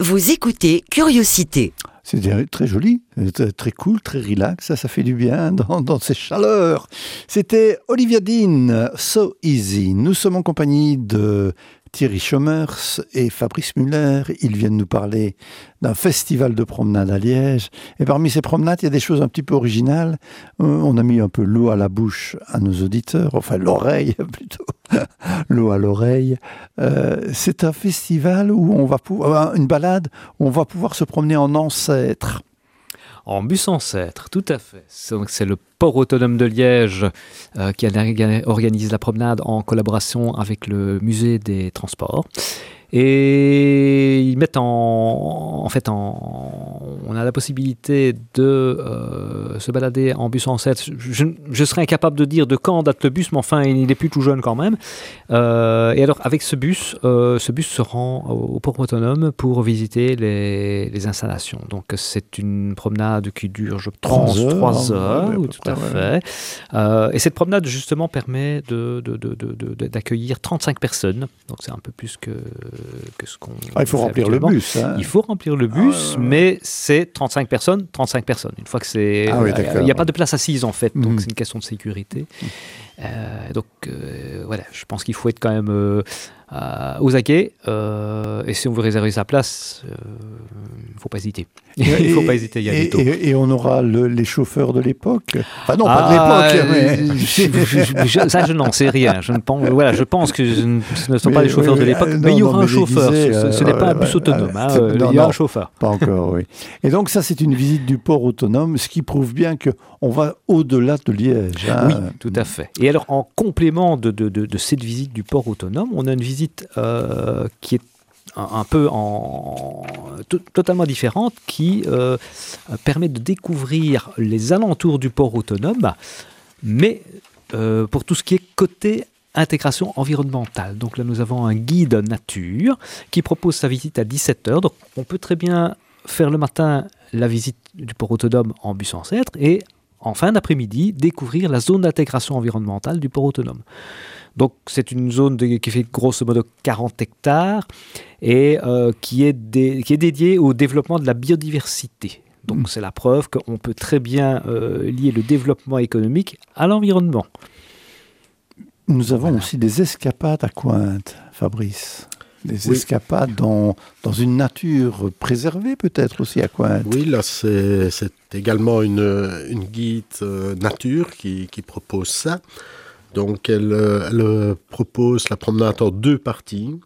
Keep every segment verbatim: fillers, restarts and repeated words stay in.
Vous écoutez Curiosité. C'est très joli, très cool, très relax, ça, ça fait du bien dans, dans ces chaleurs. C'était Olivia Dean, So Easy. Nous sommes en compagnie de Thierry Schoemers et Fabrice Muller. Ils viennent nous parler d'un festival de promenade à Liège. Et parmi ces promenades, il y a des choses un petit peu originales. On a mis un peu l'eau à la bouche à nos auditeurs, enfin l'oreille plutôt, l'eau à l'oreille. Euh, c'est un festival où on va pouvoir, une balade où on va pouvoir se promener en ancêtre. En bus ancêtre, tout à fait. C'est, donc, c'est le port autonome de Liège euh, qui organise la promenade en collaboration avec le musée des transports. Et ils mettent en, en fait, en, on a la possibilité de euh, se balader en bus ancêtre. Je, je serais incapable de dire de quand date le bus, mais enfin, il est plus tout jeune quand même. Euh, et alors, avec ce bus, euh, ce bus se rend au, au port autonome pour visiter les, les installations. Donc, c'est une promenade qui dure, je pense, trois heures, ouais, oui, tout près, à ouais. fait. Euh, et cette promenade, justement, permet de, de, de, de, de, d'accueillir trente-cinq personnes. Donc, c'est un peu plus que que ce qu'on ah, il faut remplir le bus. Hein. Il faut remplir le bus, ah, ouais, ouais. mais c'est trente-cinq personnes, trente-cinq personnes. Une fois que c'est... Ah, oui, il n'y a pas de place assise, en fait, donc mmh. c'est une question de sécurité. Mmh. Euh, donc, euh, voilà, je pense qu'il faut être quand même euh, euh, aux aguets. Euh, et si on veut réserver sa place, il euh, ne faut pas hésiter. Il ne faut pas hésiter à y aller et, tôt. Et, et on aura le, les chauffeurs de l'époque. Enfin non, ah, pas de l'époque. Mais... je, je, je, ça, je n'en sais rien. Je, ne pense, voilà, je pense que ce ne sont mais, pas les chauffeurs oui, de l'époque, non, mais il y aura non, un chauffeur. disait, ce, ce euh, n'est pas un bus euh, autonome. Euh, hein, non, il y a non, un chauffeur. Pas encore, oui. Et donc ça, c'est une visite du port autonome, ce qui prouve bien qu'on va au-delà de Liège. Hein. Oui, tout à fait. Et alors, en complément de, de, de, de cette visite du port autonome, on a une visite euh, qui est un, un peu en, to- totalement différente, qui euh, permet de découvrir les alentours du port autonome, mais euh, pour tout ce qui est côté intégration environnementale. Donc là, nous avons un guide nature qui propose sa visite à dix-sept heures. Donc, on peut très bien faire le matin la visite du port autonome en bus ancêtre et en fin d'après-midi, découvrir la zone d'intégration environnementale du port autonome. Donc, c'est une zone de, qui fait grosso modo quarante hectares et euh, qui, est dé, qui est dédiée au développement de la biodiversité. Donc, mmh. c'est la preuve qu'on peut très bien euh, lier le développement économique à l'environnement. Nous avons voilà. aussi des escapades à Cointe, Fabrice. Des oui. escapades dans, dans une nature préservée peut-être aussi à Cointe. Oui, là c'est, c'est également une, une guide euh, nature qui, qui propose ça. Donc elle, elle propose la promenade en deux parties.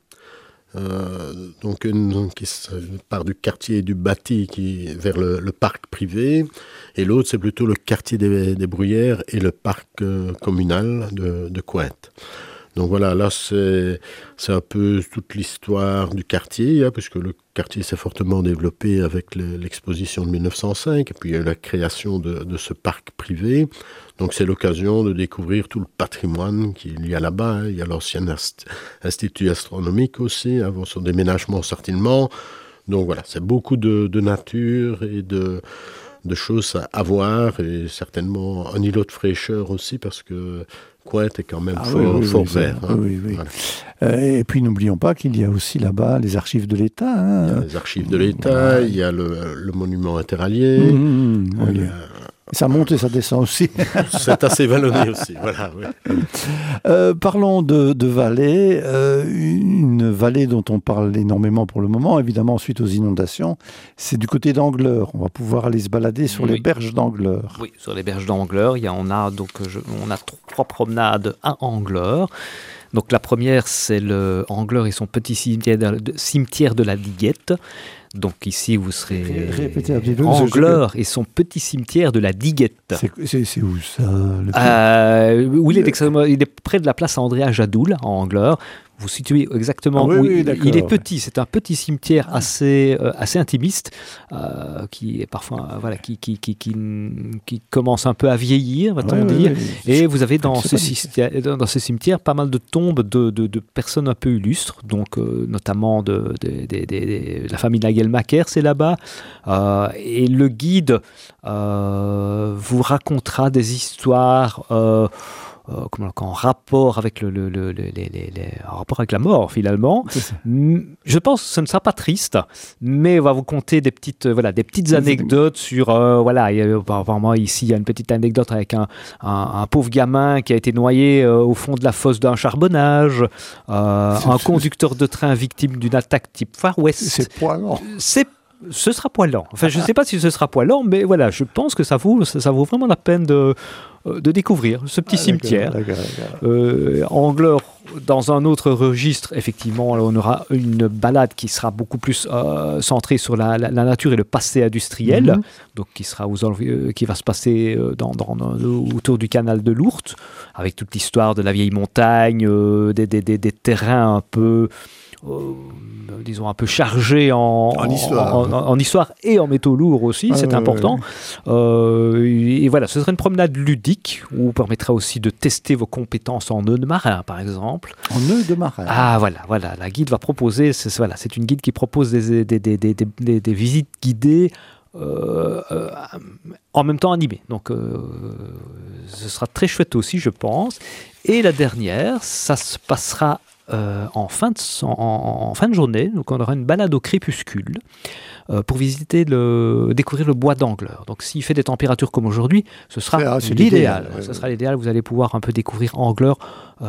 Euh, donc une qui part du quartier du bâti qui, vers le, le parc privé et l'autre c'est plutôt le quartier des, des Bruyères et le parc euh, communal de, de Cointe. Donc voilà, là c'est, c'est un peu toute l'histoire du quartier, hein, puisque le quartier s'est fortement développé avec le, l'exposition de mille neuf cent cinq, et puis il y a eu la création de, de ce parc privé. Donc c'est l'occasion de découvrir tout le patrimoine qu'il y a là-bas. Hein. Il y a l'ancien ast- institut astronomique aussi, avant son déménagement certainement. Donc voilà, c'est beaucoup de, de nature et de, de choses à, à voir, et certainement un îlot de fraîcheur aussi, parce que Cointe est quand même ah, fort, oui, oui, fort oui, vert. oui, hein. oui, oui. Voilà. Euh, et puis n'oublions pas qu'il y a aussi là-bas les archives de l'État. Hein. Il y a les archives de l'État, voilà. Il y a le, le monument interallié. Mmh, euh, oui. Ça monte et ça descend aussi. C'est assez vallonné aussi. Voilà, oui. euh, parlons de, de vallée, euh, une vallée dont on parle énormément pour le moment, évidemment suite aux inondations, c'est du côté d'Angleur. On va pouvoir aller se balader sur oui. les berges d'Angleur. Oui, sur les berges d'Angleur, il y a, on, a, donc, je, on a trois promenades à Angleur. Donc la première, c'est le Angleur et son petit cimetière de, de, cimetière de la Diguette. Donc ici, vous serez Répétez un petit peu, Angleur et son petit cimetière de la Diguette. C'est, c'est, c'est où ça le euh, où il, est exactement, il est près de la place Andrea Jadoul, à Angleur. Vous situez exactement ah, oui, où oui, il, il est petit. C'est un petit cimetière assez, euh, assez intimiste euh, qui est parfois euh, voilà, qui, qui, qui, qui, qui commence un peu à vieillir, va-t-on oui, dire. Oui, oui, Et vous avez dans ce, cimetière, dans ce cimetière pas mal de tombes de, de, de personnes un peu illustres, donc euh, notamment de, de, de, de, de, de la famille Nagelmacher, c'est là-bas. Euh, et le guide euh, vous racontera des histoires. Euh, euh, comment, en rapport avec le, le, le, le les, les, les, en rapport avec la mort finalement. Je pense que ce ne sera pas triste, mais on va vous conter des petites, euh, voilà, des petites anecdotes sur, euh, voilà, il y a, apparemment ici il y a une petite anecdote avec un, un, un pauvre gamin qui a été noyé euh, au fond de la fosse d'un charbonnage, euh, un conducteur de train victime d'une attaque type Far West. C'est poilant. C'est Ce sera poilant. Enfin, je ne sais pas si ce sera poilant, mais voilà, je pense que ça vaut, ça, ça vaut vraiment la peine de, de découvrir ce petit ah, cimetière. D'accord, d'accord, d'accord. Euh, Angleur, dans un autre registre, effectivement, on aura une balade qui sera beaucoup plus euh, centrée sur la, la, la nature et le passé industriel, mm-hmm. donc qui, sera aux, euh, qui va se passer dans, dans, dans, autour du canal de l'Ourthe, avec toute l'histoire de la vieille montagne, euh, des, des, des, des terrains un peu... Euh, disons un peu chargé en, en, histoire. En, en, en histoire et en métaux lourds aussi, euh, c'est important. Euh, et, et voilà, ce serait une promenade ludique où vous permettra aussi de tester vos compétences en nœud de marin, par exemple. En nœud de marin. Ah voilà, voilà, la guide va proposer, c'est, voilà, c'est une guide qui propose des, des, des, des, des, des, des visites guidées. Euh, euh, en même temps animées. Donc, euh, ce sera très chouette aussi, je pense. Et la dernière, ça se passera Euh, en, fin de, en, en fin de journée, donc on aura une balade au crépuscule euh, pour visiter le, découvrir le bois d'Angleur. Donc s'il fait des températures comme aujourd'hui, ce sera ah, l'idéal. l'idéal. Ouais, ce ouais. sera l'idéal. Vous allez pouvoir un peu découvrir Angleur euh,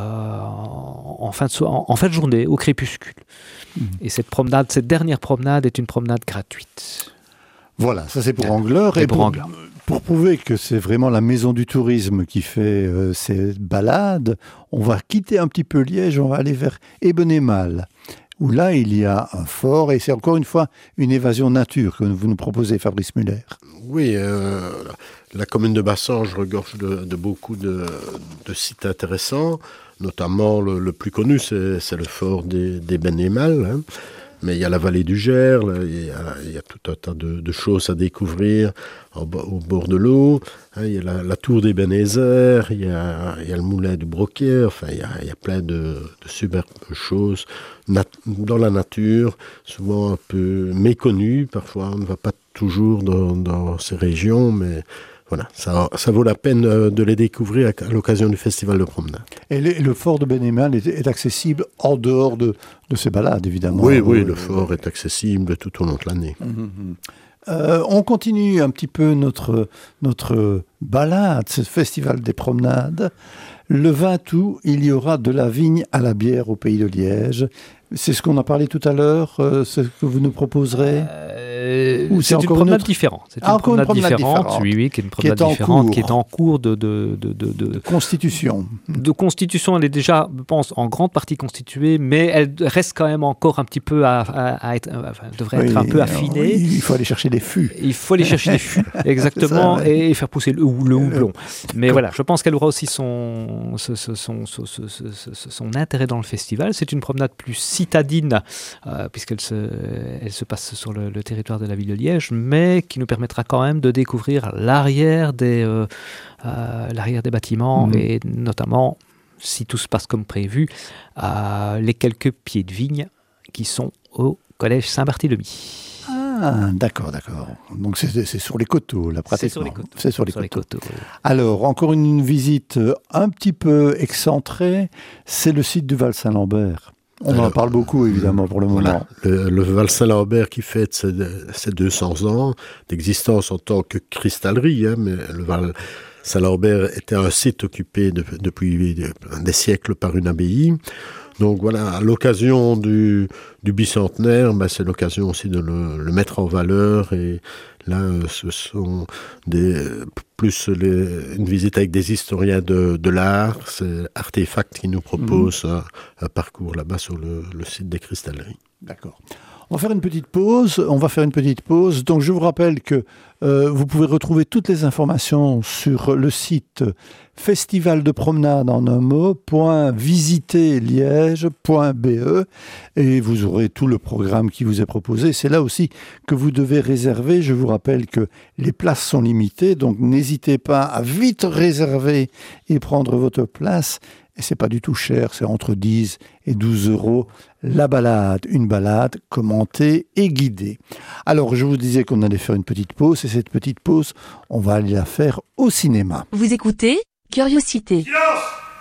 en, fin de, en, en fin de journée au crépuscule. Mmh. Et cette promenade, cette dernière promenade est une promenade gratuite. Voilà, ça c'est pour ouais. Angleur. Et, et pour, pour Angleur. Pour prouver que c'est vraiment la maison du tourisme qui fait euh, ces balades, on va quitter un petit peu Liège, on va aller vers Ebenemal, où là il y a un fort, et c'est encore une fois une évasion nature que vous nous proposez, Fabrice Muller. Oui, euh, la commune de Bassange regorge de, de beaucoup de, de sites intéressants, notamment le, le plus connu, c'est, c'est le fort d'Ebenemal, hein. Mais il y a la vallée du Gers, là, il, y a, il y a tout un tas de, de choses à découvrir au, au bord de l'eau. Hein, il y a la, la tour d'Ebenezer, il y a, il y a le moulin du Broquier, enfin il y a, il y a plein de, de superbes choses nat- dans la nature, souvent un peu méconnues. Parfois on ne va pas toujours dans, dans ces régions, mais... Voilà, ça, ça vaut la peine de les découvrir à, à l'occasion du festival de promenade. Et le, le fort de Benémal est, est accessible en dehors de, de ces balades, évidemment. Oui, oui, le fort est accessible tout au long de l'année. Mmh. Euh, on continue un petit peu notre, notre balade, ce festival des promenades. Le vingt août, il y aura de la vigne à la bière au Pays de Liège. C'est ce qu'on a parlé tout à l'heure, euh, ce que vous nous proposerez euh, Ou c'est, c'est une promenade une différente. C'est une, ah, promenade, une promenade différente, différente. Oui, oui, qui est une promenade qui est différente, cours. qui est en cours de, de, de, de, de, de constitution. De constitution, elle est déjà, je pense, en grande partie constituée, mais elle reste quand même encore un petit peu à, à, à être, enfin, elle devrait oui, être un peu affinée. Oui, il faut aller chercher des fûts. Il faut aller chercher des fûts, exactement, ça, ouais. et faire pousser le, le houblon. Mais Comme... voilà, je pense qu'elle aura aussi son, son, son, son, son, son, son intérêt dans le festival. C'est une promenade plus citadine, euh, puisqu'elle se, elle se passe sur le, le territoire de la ville de Liège, mais qui nous permettra quand même de découvrir l'arrière des, euh, euh, l'arrière des bâtiments, mmh. et notamment, si tout se passe comme prévu, euh, les quelques pieds de vigne qui sont au collège Saint-Barthélemy. Ah, d'accord, d'accord. Donc c'est, c'est sur les coteaux, là, pratiquement. C'est sur les coteaux. C'est sur les sur coteaux. Les coteaux oui. Alors, encore une, une visite un petit peu excentrée, c'est le site du Val-Saint-Lambert. On Alors, en parle beaucoup, évidemment, pour le moment. Voilà. Le, le Val-Saint-Lambert qui fête ses, ses deux cents ans d'existence en tant que cristallerie, hein, mais le Val-Saint-Lambert était un site occupé de, depuis des siècles par une abbaye. Donc voilà, à l'occasion du, du bicentenaire, bah, c'est l'occasion aussi de le, le mettre en valeur. Et là, ce sont des, plus les, une visite avec des historiens de, de l'art. C'est Artefact qui nous propose mmh. un, un parcours là-bas sur le, le site des cristalleries. D'accord. On va faire une petite pause. On va faire une petite pause. Donc, je vous rappelle que euh, vous pouvez retrouver toutes les informations sur le site festival de promenade en un mot, point visiter liège point b e, et vous aurez tout le programme qui vous est proposé. C'est là aussi que vous devez réserver. Je vous rappelle que les places sont limitées, donc n'hésitez pas à vite réserver et prendre votre place. Et c'est pas du tout cher, c'est entre dix et douze euros la balade, une balade commentée et guidée. Alors je vous disais qu'on allait faire une petite pause, et cette petite pause, on va aller la faire au cinéma. Vous écoutez Curiosité. Silence !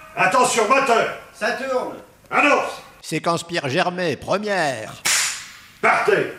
Attention, moteur. Ça tourne. Annonce. Séquence Pierre Germain, première. Partez.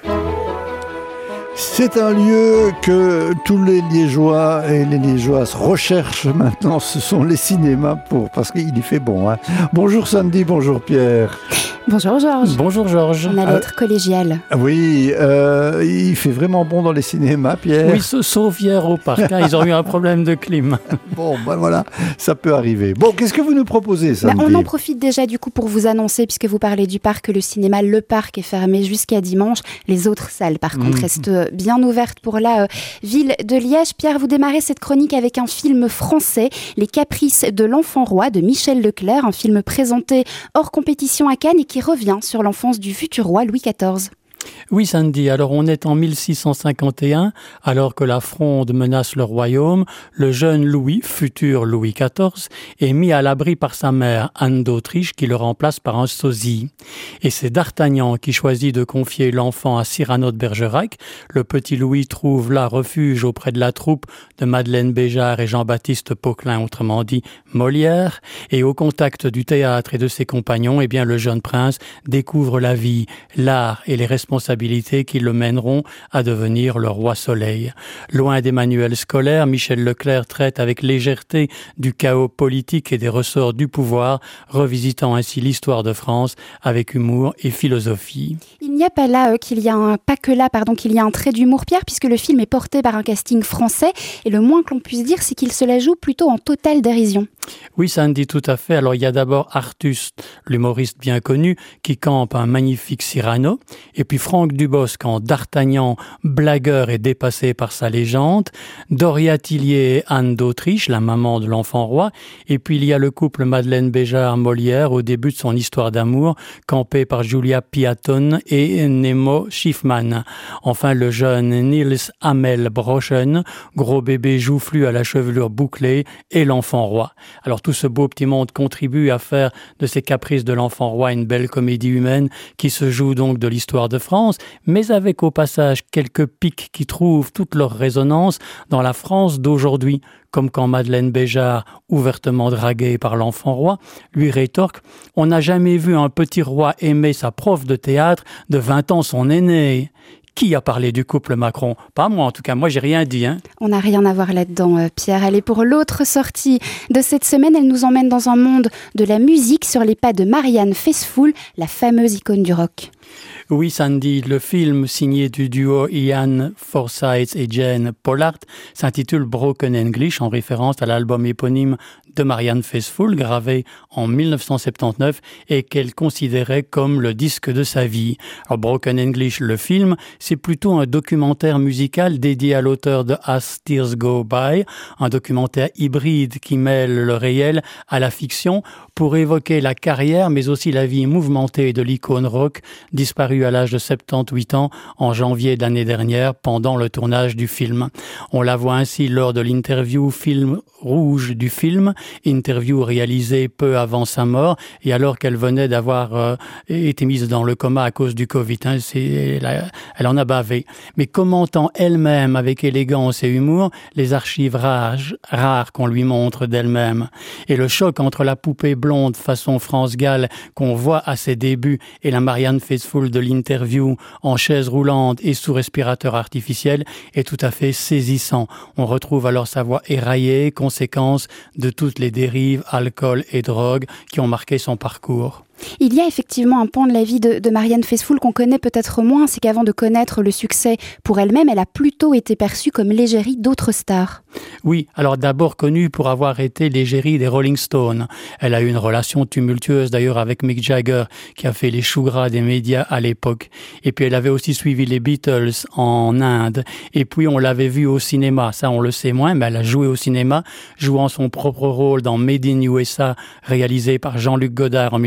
C'est un lieu que tous les Liégeois et les Liégeoises recherchent maintenant. Ce sont les cinémas pour, parce qu'il y fait bon. Hein. Bonjour Sandy, bonjour Pierre. Bonjour Georges. Bonjour Georges. On allait être collégial. Oui, euh, il fait vraiment bon dans les cinémas, Pierre. Oui, sauf hier au parc, hein, ils ont eu un problème de clim. Bon, ben voilà, ça peut arriver. Bon, qu'est-ce que vous nous proposez, Sandy ? Bah, on en profite déjà du coup pour vous annoncer, puisque vous parlez du parc, que le cinéma Le Parc est fermé jusqu'à dimanche. Les autres salles, par contre, mmh. restent bien ouvertes pour la euh, ville de Liège. Pierre, vous démarrez cette chronique avec un film français, Les Caprices de l'Enfant Roi, de Michel Leclerc, un film présenté hors compétition à Cannes et qui revient sur l'enfance du futur roi Louis quatorze. Oui, Sandy, alors on est en mille six cent cinquante et un, alors que la Fronde menace le royaume. Le jeune Louis, futur Louis quatorze, est mis à l'abri par sa mère, Anne d'Autriche, qui le remplace par un sosie. Et c'est D'Artagnan qui choisit de confier l'enfant à Cyrano de Bergerac. Le petit Louis trouve là refuge auprès de la troupe de Madeleine Béjart et Jean-Baptiste Poquelin, autrement dit Molière. Et au contact du théâtre et de ses compagnons, eh bien, le jeune prince découvre la vie, l'art et les responsabilités responsabilités qui le mèneront à devenir le roi soleil. Loin des manuels scolaires, Michel Leclerc traite avec légèreté du chaos politique et des ressorts du pouvoir, revisitant ainsi l'histoire de France avec humour et philosophie. Il n'y a pas là euh, qu'il y a un, pas que là, pardon, qu'il y a un trait d'humour, Pierre, puisque le film est porté par un casting français, et le moins que l'on puisse dire, c'est qu'il se la joue plutôt en totale dérision. Oui, ça me dit tout à fait. Alors, il y a d'abord Artus, l'humoriste bien connu, qui campe un magnifique Cyrano, et puis Franck Dubosc en D'Artagnan, blagueur et dépassé par sa légende, Doria Tillier et Anne d'Autriche, la maman de l'enfant roi, et puis il y a le couple Madeleine Béjart-Molière au début de son histoire d'amour, campé par Julia Piaton et Nemo Schiffman. Enfin, le jeune Niels Hamel Brochen, gros bébé joufflu à la chevelure bouclée, et l'enfant roi. Alors tout ce beau petit monde contribue à faire de ces caprices de l'enfant roi une belle comédie humaine qui se joue donc de l'histoire de France, mais avec au passage quelques pics qui trouvent toute leur résonance dans la France d'aujourd'hui, comme quand Madeleine Béjart, ouvertement draguée par l'enfant roi, lui rétorque « On n'a jamais vu un petit roi aimer sa prof de théâtre de vingt ans son aîné ». Qui a parlé du couple Macron ? Pas moi, en tout cas. Moi, j'ai rien dit. Hein. On n'a rien à voir là-dedans, euh, Pierre. Allez, pour l'autre sortie de cette semaine, elle nous emmène dans un monde de la musique sur les pas de Marianne Faithfull, la fameuse icône du rock. Oui, Sandy, le film signé du duo Ian Forsyth et Jane Pollard s'intitule Broken English en référence à l'album éponyme de Marianne Faithfull, gravé en dix-neuf cent soixante-dix-neuf et qu'elle considérait comme le disque de sa vie. Alors, Broken English, le film, c'est plutôt un documentaire musical dédié à l'auteur de As Tears Go By, un documentaire hybride qui mêle le réel à la fiction pour évoquer la carrière mais aussi la vie mouvementée de l'icône rock disparue à l'âge de soixante-dix-huit ans en janvier de l'année dernière pendant le tournage du film. On la voit ainsi lors de l'interview film rouge du film, interview réalisée peu avant sa mort et alors qu'elle venait d'avoir euh, été mise dans le coma à cause du Covid. Hein, c'est, elle, a, elle en a bavé. Mais commentant elle-même avec élégance et humour les archives rares, rares qu'on lui montre d'elle-même. Et le choc entre la poupée blonde façon France Gall qu'on voit à ses débuts et la Marianne Faithfull de l'interview en chaise roulante et sous respirateur artificiel est tout à fait saisissant. On retrouve alors sa voix éraillée, conséquence de toutes les dérives, alcool et drogue qui ont marqué son parcours. Il y a effectivement un pan de la vie de, de Marianne Faithfull qu'on connaît peut-être moins, c'est qu'avant de connaître le succès pour elle-même, elle a plutôt été perçue comme l'égérie d'autres stars. Oui, alors d'abord connue pour avoir été l'égérie des Rolling Stones. Elle a eu une relation tumultueuse d'ailleurs avec Mick Jagger, qui a fait les choux gras des médias à l'époque. Et puis elle avait aussi suivi les Beatles en Inde. Et puis on l'avait vue au cinéma, ça on le sait moins, mais elle a joué au cinéma, jouant son propre rôle dans Made in U S A, réalisé par Jean-Luc Godard en dix-neuf cent soixante.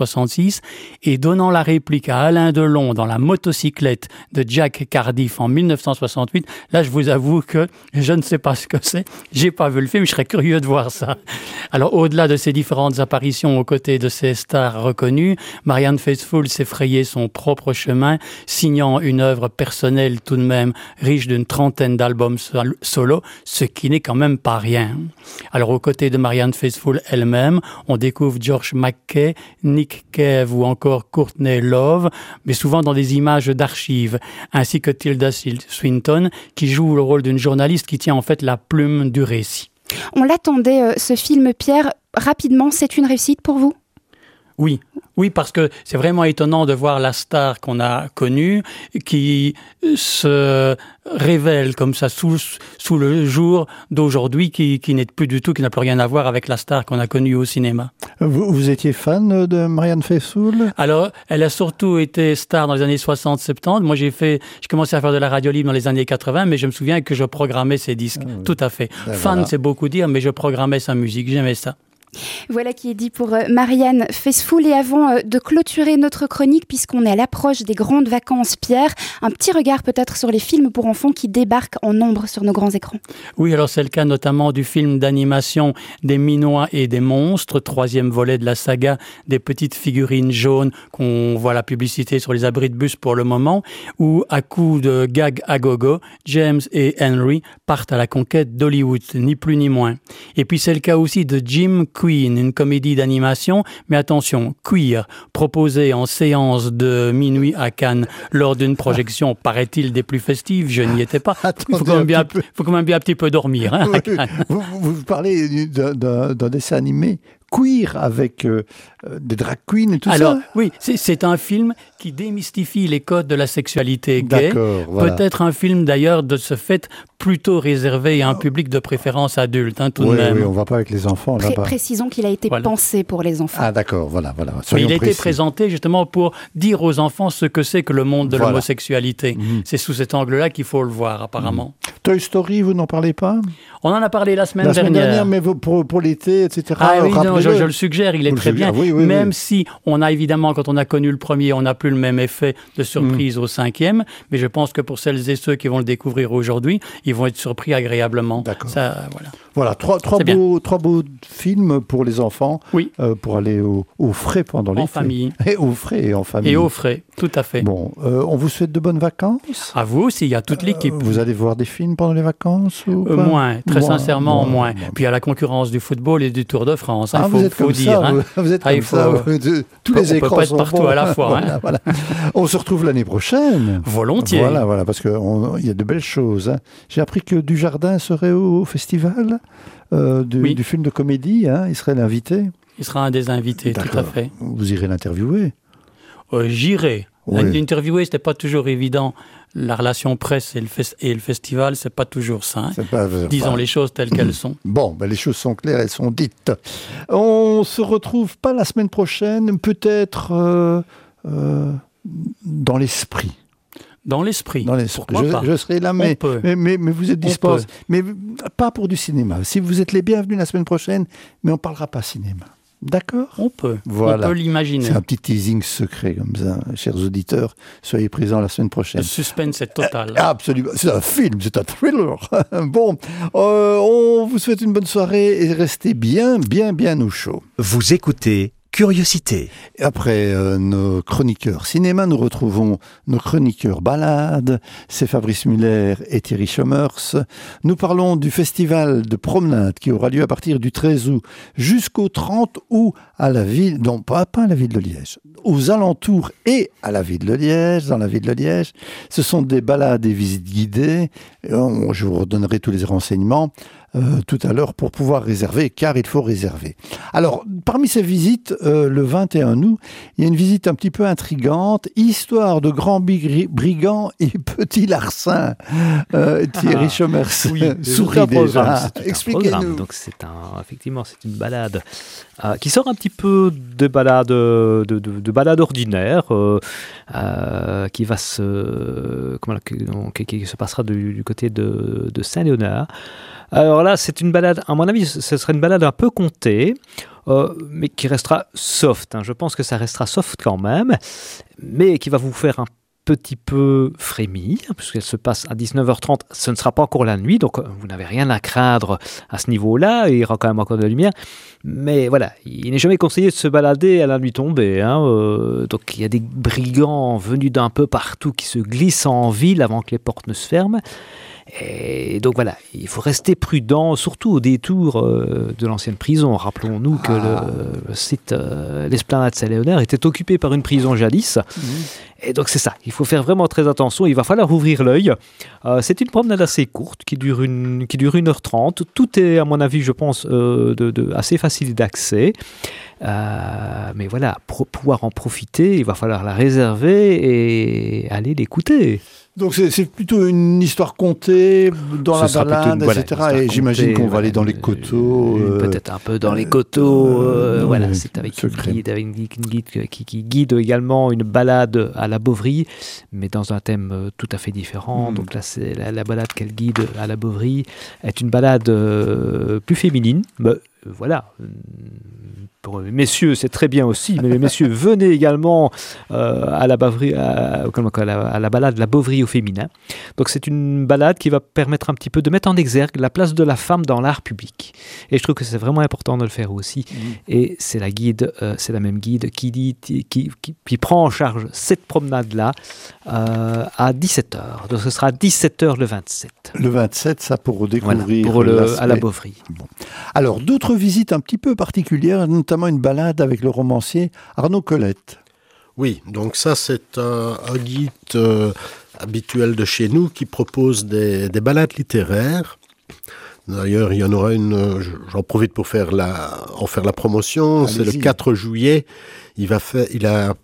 soixante-six et donnant la réplique à Alain Delon dans La motocyclette de Jack Cardiff en mille neuf cent soixante-huit, là je vous avoue que je ne sais pas ce que c'est, j'ai pas vu le film, je serais curieux de voir ça. Alors au-delà de ces différentes apparitions aux côtés de ces stars reconnues, Marianne Faithfull s'est frayé son propre chemin, signant une œuvre personnelle tout de même riche d'une trentaine d'albums sol- solo, ce qui n'est quand même pas rien. Alors aux côtés de Marianne Faithfull elle-même, on découvre George McKay, Nick Cave ou encore Courtney Love, mais souvent dans des images d'archives, ainsi que Tilda Swinton, qui joue le rôle d'une journaliste qui tient en fait la plume du récit. On l'attendait, euh, ce film, Pierre. Rapidement, c'est une réussite pour vous ? Oui, oui, parce que c'est vraiment étonnant de voir la star qu'on a connue qui se révèle comme ça sous, sous le jour d'aujourd'hui, qui, qui n'est plus du tout, qui n'a plus rien à voir avec la star qu'on a connue au cinéma. Vous, vous étiez fan de Marianne Faithfull ? Alors, elle a surtout été star dans les années soixante soixante-dix. Moi, j'ai fait, j'ai commencé à faire de la radio libre dans les années quatre-vingts, mais je me souviens que je programmais ses disques. Ah, oui. Tout à fait. Ben fan, voilà. C'est beaucoup dire, mais je programmais sa musique. J'aimais ça. Voilà qui est dit pour Marianne Faithfull. Et avant de clôturer notre chronique, puisqu'on est à l'approche des grandes vacances, Pierre, un petit regard peut-être sur les films pour enfants qui débarquent en nombre sur nos grands écrans. Oui, alors c'est le cas notamment du film d'animation Des Minois et des Monstres, troisième volet de la saga des petites figurines jaunes qu'on voit la publicité sur les abris de bus pour le moment, où à coup de gag à gogo, James et Henry partent à la conquête d'Hollywood, ni plus ni moins. Et puis c'est le cas aussi de Jim Queen, une comédie d'animation, mais attention, queer, proposée en séance de minuit à Cannes lors d'une projection, paraît-il, des plus festives. Je n'y étais pas. Il faut quand même bien, faut quand même bien un petit peu dormir. Hein, oui, vous, vous parlez d'un, d'un dessin animé queer avec euh, des drag queens et tout Alors, ça. Alors, oui, c'est, c'est un film qui démystifie les codes de la sexualité gay. Voilà. Peut-être un film, d'ailleurs, de ce fait, plutôt réservé à un public de préférence adulte, hein, tout oui, de même. Oui, on ne va pas avec les enfants Pré- là-bas. Précisons qu'il a été voilà. pensé pour les enfants. Ah d'accord, voilà, voilà. Soyons Il a précis. été présenté justement pour dire aux enfants ce que c'est que le monde de voilà. l'homosexualité. Mmh. C'est sous cet angle-là qu'il faut le voir, apparemment. Mmh. Toy Story, vous n'en parlez pas ? On en a parlé la semaine la dernière. La semaine dernière, mais vous, pour, pour l'été, et cetera. Ah oui, non, je, je le suggère, il est vous très bien. Oui, oui, Même oui. si on a évidemment, quand on a connu le premier, on n'a plus le même effet de surprise mmh. au cinquième, mais je pense que pour celles et ceux qui vont le découvrir aujourd'hui, ils vont être surpris agréablement. D'accord. Ça, voilà. Voilà, trois, trois, beaux, trois beaux films pour les enfants, oui. euh, pour aller au, au frais pendant l'été. En famille. Et au frais et en famille. Et au frais, tout à fait. Bon, euh, on vous souhaite de bonnes vacances. À vous aussi, il y a toute l'équipe. Euh, vous allez voir des films pendant les vacances ou euh, Moins, très moins, sincèrement, moins. moins. moins. Puis il y a la concurrence du football et du Tour de France. Hein, ah, faut, vous êtes faut comme dire. Ça, hein. vous, vous êtes ah, comme faut, ça. Vous, de, tous les on écrans peut pas être sont partout bons. à la fois. voilà, hein. voilà. On se retrouve l'année prochaine. Volontiers. Voilà, voilà, parce qu'il y a de belles choses. Hein. J'ai appris que Dujardin serait au, au festival. Euh, du, oui. du film de comédie, hein, il serait l'invité. Il sera un des invités, D'accord. tout à fait. Vous irez l'interviewer euh, J'irai. Oui. L'interviewer, c'était pas toujours évident. La relation presse et le, fes- et le festival, c'est pas toujours ça. Hein. Pas, Disons pas... les choses telles qu'elles sont. Bon, ben les choses sont claires, elles sont dites. On se retrouve pas la semaine prochaine, peut-être euh, euh, dans l'esprit. Dans l'esprit. Dans l'esprit. Je, je serai là, mais, mais, mais, mais vous êtes disposés. Mais pas pour du cinéma. Si vous êtes les bienvenus la semaine prochaine, mais on ne parlera pas cinéma. D'accord ? On peut. Voilà. On peut l'imaginer. C'est un petit teasing secret comme ça, chers auditeurs. Soyez présents la semaine prochaine. Le suspense est total. Euh, absolument. C'est un film, c'est un thriller. Bon, euh, on vous souhaite une bonne soirée et restez bien, bien, bien au chaud. Vous écoutez Curiosité. Après euh, nos chroniqueurs cinéma, nous retrouvons nos chroniqueurs balades. C'est Fabrice Muller et Thierry Schommers. Nous parlons du festival de promenade qui aura lieu à partir du treize août jusqu'au trente août à la ville, non pas, pas à la ville de Liège, aux alentours et à la ville de Liège, dans la ville de Liège. Ce sont des balades et visites guidées. Je vous redonnerai tous les renseignements Euh, tout à l'heure pour pouvoir réserver, car il faut réserver. Alors, parmi ces visites, euh, le vingt et un août, il y a une visite un petit peu intrigante, histoire de grands big- brigands et petits larcins. Euh, Thierry ah, Schommers oui, sourit déjà. Expliquez-nous. Donc c'est un, effectivement, c'est une balade euh, qui sort un petit peu de balade, de, de, de balade ordinaire, euh, euh, qui va se, comment, qui, qui se passera du, du côté de, de Saint-Léonard. Alors là, c'est une balade, à mon avis, ce serait une balade un peu comptée, euh, mais qui restera soft. Hein. Je pense que ça restera soft quand même, mais qui va vous faire un petit peu frémir, puisqu'elle se passe à dix-neuf heures trente. Ce ne sera pas encore la nuit, donc vous n'avez rien à craindre à ce niveau-là. Il y aura quand même encore de la lumière. Mais voilà, il n'est jamais conseillé de se balader à la nuit tombée. Hein. Euh, donc il y a des brigands venus d'un peu partout qui se glissent en ville avant que les portes ne se ferment. Et donc voilà, il faut rester prudent, surtout au détour euh, de l'ancienne prison. Rappelons-nous que ah. le, le site, euh, l'esplanade Saint-Léonard, était occupé par une prison jadis. Mmh. Et donc c'est ça, il faut faire vraiment très attention, il va falloir ouvrir l'œil. Euh, c'est une promenade assez courte qui dure une, qui dure une heure trente. Tout est, à mon avis, je pense, euh, de, de, assez facile d'accès. Euh, mais voilà, pour pouvoir en profiter, il va falloir la réserver et aller l'écouter. Donc c'est, c'est plutôt une histoire contée dans Ce la balade, une, voilà, et cetera. Et j'imagine qu'on va voilà, aller dans les coteaux. Euh, peut-être un peu dans les coteaux. Euh, euh, voilà, euh, c'est avec une guide, avec une guide, une guide qui, qui guide également une balade à la Bovry, mais dans un thème tout à fait différent. Mm. Donc là, c'est la, la balade qu'elle guide à la Bovry est une balade euh, plus féminine. Mais, euh, voilà. Pour les messieurs, c'est très bien aussi, mais les messieurs, venez également euh, à, la Bovry, à, à, la, à la balade La Bovry au féminin. Donc c'est une balade qui va permettre un petit peu de mettre en exergue la place de la femme dans l'art public. Et je trouve que c'est vraiment important de le faire aussi. Mmh. Et c'est la guide, euh, c'est la même guide qui, dit, qui, qui, qui prend en charge cette promenade-là euh, à dix-sept heures. Donc ce sera à dix-sept heures le vingt-sept. Le vingt-sept, ça pour découvrir. Voilà, pour le, à la Bovry. Bon. Alors d'autres visites un petit peu particulières, notamment une balade avec le romancier Arnaud Colette. Oui, donc ça c'est un, un guide euh, habituel de chez nous qui propose des, des balades littéraires. D'ailleurs, il y en aura une, j'en profite pour faire la, en faire la promotion, Allez-y. C'est le quatre juillet. Il, va faire, il a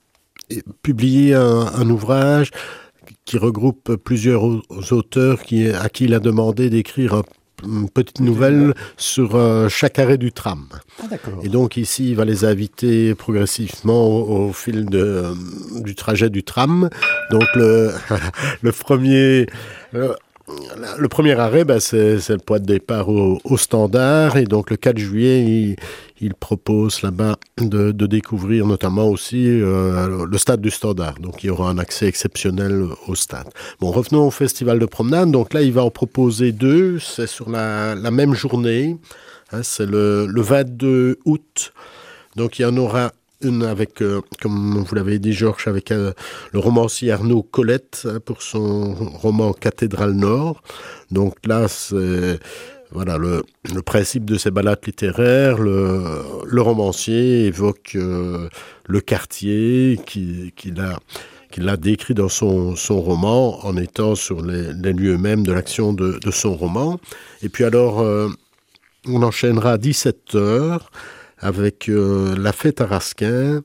publié un, un ouvrage qui regroupe plusieurs auteurs qui, à qui il a demandé d'écrire un une petite nouvelle sur euh, chaque arrêt du tram. Ah, d'accord. Et donc ici, il va les inviter progressivement au, au fil de, euh, du trajet du tram. Donc le, le premier... Euh, Le premier arrêt, ben, c'est, c'est le point de départ au, au Standard. Et donc, le quatre juillet, il, il propose là-bas de, de découvrir notamment aussi euh, le stade du Standard. Donc, il y aura un accès exceptionnel au stade. Bon, revenons au festival de promenade. Donc là, il va en proposer deux. C'est sur la, la même journée. Hein, c'est le, le vingt-deux août. Donc, il y en aura une avec, euh, comme vous l'avez dit, Georges, avec euh, le romancier Arnaud Colette hein, pour son roman Cathédrale Nord. Donc là, c'est voilà, le, le principe de ces balades littéraires. Le, le romancier évoque euh, le quartier qui, qu'il a, qu'il a décrit dans son, son roman en étant sur les, les lieux mêmes de l'action de, de son roman. Et puis alors, euh, on enchaînera à dix-sept heures avec euh, La Fête à Rasquin.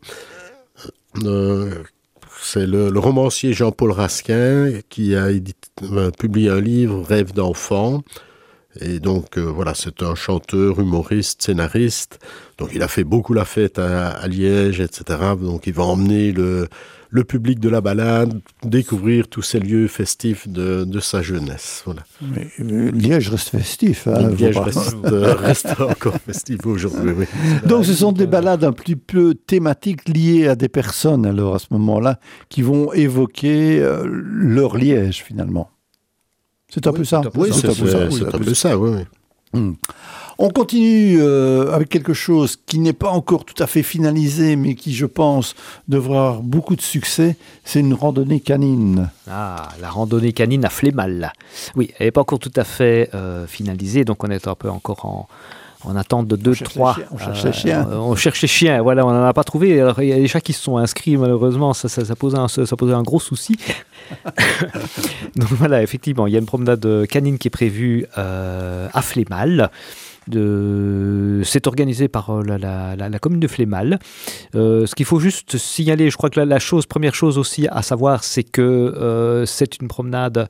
Euh, c'est le, le romancier Jean-Paul Rasquin qui a édité, euh, publié un livre, Rêve d'enfant. Et donc, euh, voilà, c'est un chanteur, humoriste, scénariste. Donc, il a fait beaucoup la fête à, à Liège, et cetera. Donc, il va emmener le, le public de la balade, découvrir tous ces lieux festifs de, de sa jeunesse. Voilà. Mais, mais Liège reste festif. Hein, Liège reste, euh, reste encore festif aujourd'hui. Oui. Donc ce sont des balades un petit peu thématiques liées à des personnes, alors à ce moment-là, qui vont évoquer euh, leur Liège finalement. C'est un oui, peu ça. Oui, c'est, c'est, c'est, c'est un peu ça, oui. oui. Hum. On continue euh, avec quelque chose qui n'est pas encore tout à fait finalisé, mais qui, je pense, devra avoir beaucoup de succès. C'est une randonnée canine. Ah, la randonnée canine à Flémal. Oui, elle n'est pas encore tout à fait euh, finalisée, donc on est un peu encore en, en attente de deux, trois. On cherche les chiens. Euh, on cherche les chiens, voilà, on n'en a pas trouvé. Alors, il y a des chats qui se sont inscrits, malheureusement, ça, ça, ça, posait, un, ça posait un gros souci. Donc voilà, effectivement, il y a une promenade canine qui est prévue euh, à Flémal. De... C'est organisé par la, la, la, la commune de Flémal. Euh, ce qu'il faut juste signaler, je crois que la, la chose, première chose aussi à savoir, c'est que euh, c'est une promenade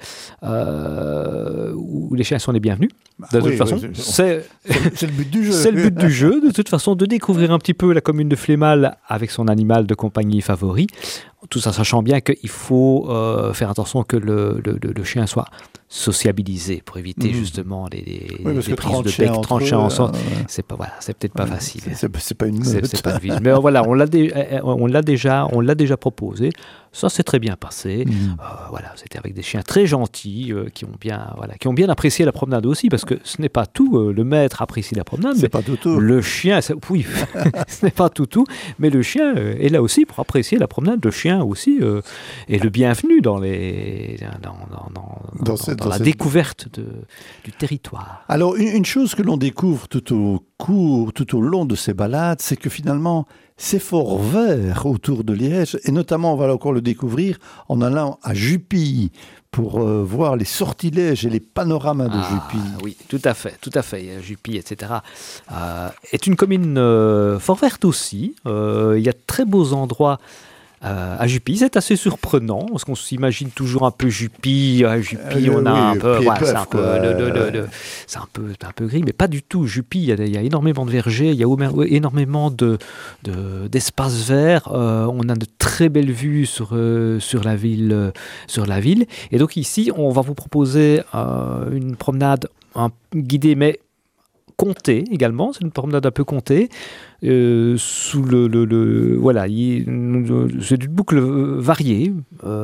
euh, où les chiens sont les bienvenus. De toute oui, façon, oui, c'est, c'est, c'est le but du jeu. C'est le but du jeu, de toute façon, de découvrir un petit peu la commune de Flémal avec son animal de compagnie favori, tout en sachant bien qu'il faut euh, faire attention que le, le, le chien soit sociabilisé pour éviter mmh. justement les, les, oui, les prises de bec, trente chiens ensemble. Euh, c'est pas voilà, c'est peut-être pas ouais, facile. C'est, c'est, c'est pas une meute. C'est, c'est pas une mais voilà, on l'a, dé, on l'a déjà, on l'a déjà proposé. Ça s'est très bien passé. Mmh. Euh, voilà, c'était avec des chiens très gentils euh, qui ont bien, voilà, qui ont bien apprécié la promenade aussi, parce que ce n'est pas tout. Euh, le maître apprécie la promenade, c'est mais pas tout, tout. Le chien, oui, ce n'est pas tout tout, mais le chien euh, est là aussi pour apprécier la promenade. Le chien aussi euh, est le bienvenu dans les, dans, dans, dans, dans, cette, dans, dans la cette... découverte de, du territoire. Alors une, une chose que l'on découvre tout au cours, tout au long de ces balades, c'est que finalement ces forts verts autour de Liège, et notamment on va encore le découvrir en allant à Jupille pour euh, voir les sortilèges et les panoramas de ah, Jupille. Oui, tout à fait, tout à fait. Jupille, et cetera, euh, est une commune euh, fort verte aussi. Euh, il y a de très beaux endroits Euh, à Jupille. C'est assez surprenant parce qu'on s'imagine toujours un peu Jupille. À Jupille, euh, on a oui, un peu, voilà, c'est un peu, le, le, le, le, c'est un peu, un peu gris, mais pas du tout. Jupille, il y, y a énormément de vergers, il y a énormément de, de d'espaces verts. Euh, on a de très belles vues sur euh, sur la ville, euh, sur la ville. Et donc ici, on va vous proposer euh, une promenade un, guidée, mais comptée également. C'est une promenade un peu comptée. Euh, sous le, le, le voilà, il, c'est une boucle variée.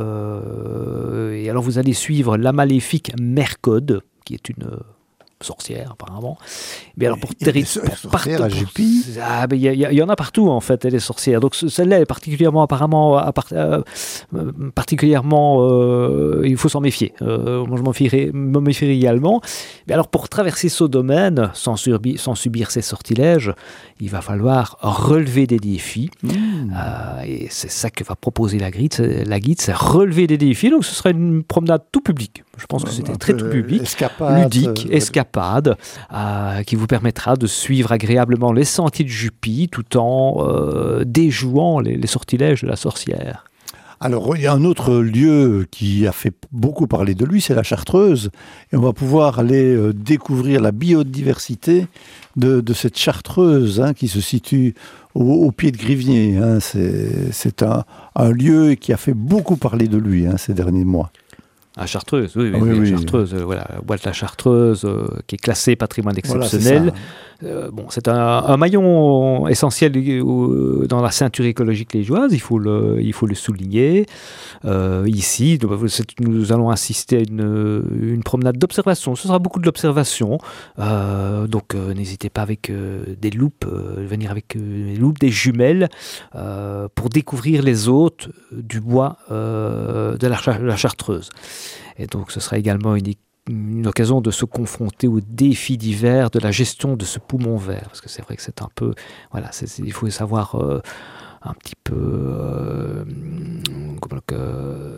Euh, et alors vous allez suivre la maléfique Mercode, qui est une sorcière apparemment. Mais alors pour territoire sorcière à Jupille, ah, il y, y, y en a partout en fait, elle est sorcière. Donc celle-là est particulièrement apparemment à part, euh, particulièrement euh, il faut s'en méfier. Euh, moi je m'en méfierais, m'en méfierais également. Mais alors pour traverser ce domaine sans, surbi, sans subir ces sortilèges, il va falloir relever des défis. Mmh. Euh, et c'est ça que va proposer la guide, c'est, la guide, c'est relever des défis. Donc ce serait une promenade tout public. Je pense que c'était très tout public, escapade, ludique, euh, escapade, euh, qui vous permettra de suivre agréablement les sentiers de Jupille tout en euh, déjouant les, les sortilèges de la sorcière. Alors, il y a un autre lieu qui a fait beaucoup parler de lui, c'est la Chartreuse. Et on va pouvoir aller euh, découvrir la biodiversité de, de cette Chartreuse hein, qui se situe au, au pied de Grivnier. Hein. C'est, c'est un, un lieu qui a fait beaucoup parler de lui hein, ces derniers mois. À Chartreuse, oui, oui, oui, oui, oui. Chartreuse, euh, voilà, la boîte de la Chartreuse, euh, qui est classée patrimoine exceptionnel. Voilà, euh, bon, c'est un, un maillon essentiel euh, dans la ceinture écologique liégeoise, il faut le, il faut le souligner. Euh, ici, nous allons assister à une, une promenade d'observation. Ce sera beaucoup de l'observation, euh, donc euh, n'hésitez pas avec euh, des loupes, euh, venir avec euh, des loupes, des jumelles, euh, pour découvrir les hôtes du bois euh, de la, la Chartreuse. Et donc, ce sera également une, une occasion de se confronter aux défis divers de la gestion de ce poumon vert. Parce que c'est vrai que c'est un peu... Voilà, c'est, c'est, il faut savoir euh, un petit peu... Euh, comment euh,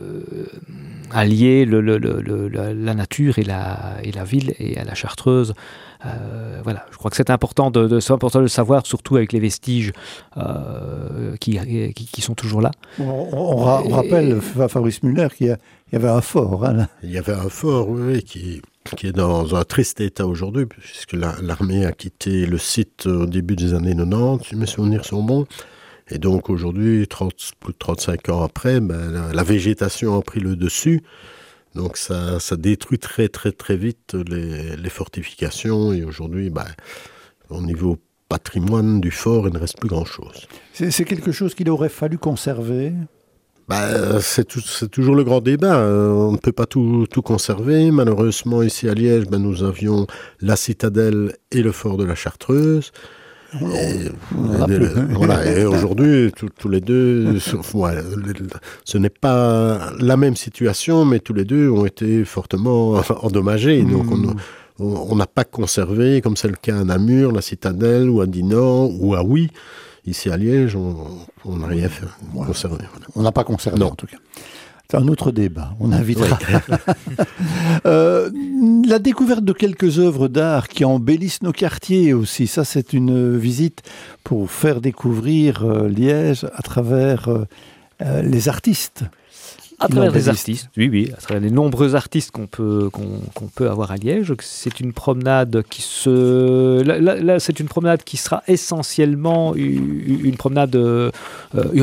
allier le, le, le, le, la nature et la, et la ville et à la Chartreuse. Euh, voilà, je crois que c'est important de, de, c'est important de le savoir, surtout avec les vestiges euh, qui, qui, qui sont toujours là. On, on, on et, rappelle, et, Fabrice Muller, qu'il y, a, il y avait un fort. Hein, là. Il y avait un fort, oui, qui, qui est dans un triste état aujourd'hui, puisque la, l'armée a quitté le site au début des années quatre-vingt-dix, si mes souvenirs sont bons. Et donc aujourd'hui, trente, plus de trente-cinq ans après, ben, la, la végétation a pris le dessus. Donc ça, ça détruit très très très vite les, les fortifications. Et aujourd'hui, ben, au niveau patrimoine du fort, il ne reste plus grand-chose. C'est, c'est quelque chose qu'il aurait fallu conserver ? Ben, c'est, tout, c'est toujours le grand débat. On ne peut pas tout, tout conserver. Malheureusement, ici à Liège, ben, nous avions la citadelle et le fort de la Chartreuse. Et, et, et, voilà, et aujourd'hui, tous les deux, ouais, ce n'est pas la même situation, mais tous les deux ont été fortement endommagés. Donc, on n'a pas conservé, comme c'est le cas à Namur, la citadelle, ou à Dinan, ou à Huy. Ici à Liège, on n'a rien fait, ouais. conservé. Voilà. On n'a pas conservé, non. En tout cas. C'est un autre débat, on invitera. Oui. euh, la découverte de quelques œuvres d'art qui embellissent nos quartiers aussi, ça c'est une visite pour faire découvrir euh, Liège à travers euh, les artistes. À travers les artistes, oui, oui, à travers les nombreux artistes qu'on peut, qu'on, qu'on peut avoir à Liège. C'est une promenade qui se... Là, là, là c'est une promenade qui sera essentiellement une, une promenade euh, urbaine.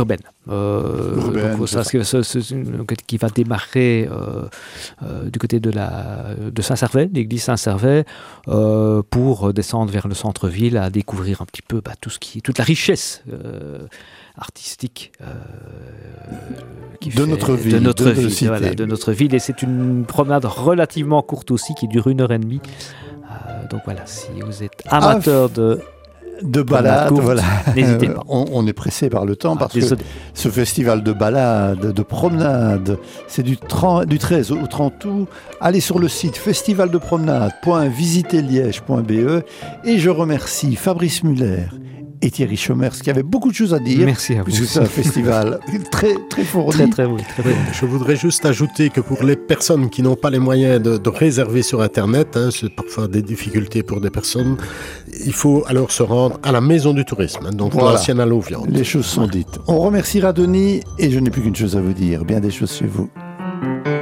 euh, Urbaine, donc, ça, c'est c'est- c'est- c'est une- qui va démarrer euh, euh, du côté de, la, de Saint-Servais, l'église Saint-Servais, euh, pour descendre vers le centre-ville, à découvrir un petit peu bah, tout ce qui, toute la richesse euh, artistique euh, qui De fait- notre ville, de notre de notre ville, cité. voilà, de notre ville. Et c'est une promenade relativement courte aussi, qui dure une heure et demie. Euh, donc voilà, si vous êtes amateur de De balade, courte, voilà. n'hésitez pas. On, on est pressé par le temps Ah, parce que désolé. ce festival de balade, de promenade, c'est du, trente du treize au trente août. Allez sur le site festival de promenade point visiter liège point b e et je remercie Fabrice Muller et Thierry Chomers qui avaient beaucoup de choses à dire. Merci à vous. Puisque c'est un festival très, très fourni. Très très oui, très, très bon. Je voudrais juste ajouter que pour les personnes qui n'ont pas les moyens de, de réserver sur Internet, hein, c'est parfois des difficultés pour des personnes, il faut alors se rendre à la Maison du Tourisme, hein, donc Voilà. l'ancienne Allo Viande. Les choses sont dites. On remerciera Denis et je n'ai plus qu'une chose à vous dire. Bien des choses chez vous.